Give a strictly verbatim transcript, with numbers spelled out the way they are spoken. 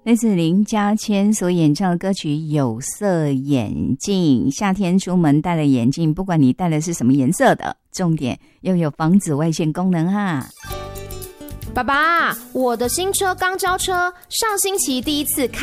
来自林嘉谦所演唱的歌曲《有色眼镜》。夏天出门戴了眼镜，不管你戴的是什么颜色的，重点要有防紫外线功能哈。 爸爸，我的新车刚交车，上星期第一次开